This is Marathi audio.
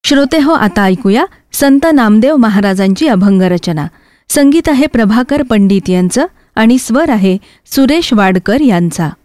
श्रोते हो, आता ऐकूया संत नामदेव महाराजांची अभंग रचना. संगीत आहे प्रभाकर पंडित यांचं आणि स्वर आहे सुरेश वाडकर यांचा.